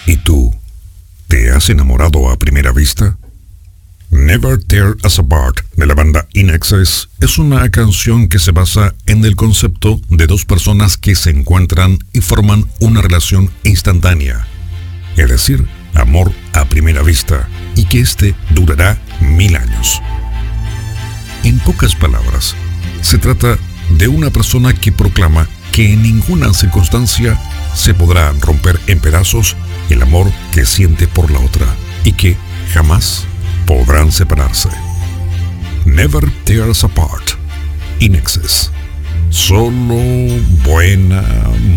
¿Y tú? ¿Te has enamorado a primera vista? Never Tear Us Apart de la banda In Excess es una canción que se basa en el concepto de dos personas que se encuentran y forman una relación instantánea, es decir, amor a primera vista, y que este durará 1000 años. En pocas palabras, se trata de una persona que proclama que en ninguna circunstancia se podrá romper en pedazos el amor que siente por la otra y que jamás podrán separarse. Never Tear Us Apart, In Excess. Solo buena